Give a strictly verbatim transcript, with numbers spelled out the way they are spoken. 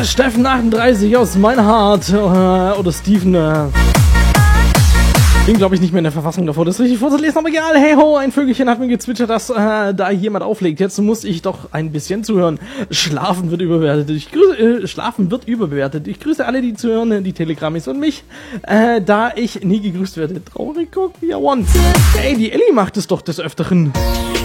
Steffen achtunddreißig aus Meinhard äh, oder Steven äh, bin, glaube ich, nicht mehr in der Verfassung davor, das richtig vorzulesen, aber egal. Hey ho, ein Vögelchen hat mir gezwitschert, dass äh, da jemand auflegt. Jetzt muss ich doch ein bisschen zuhören. Schlafen wird überbewertet. Ich grüße, äh, Schlafen wird überbewertet. Ich grüße alle, die zuhören, die Telegrammis und mich, äh, da ich nie gegrüßt werde. Traurig, guck, wie er want. Ey, die Ellie macht es doch des Öfteren.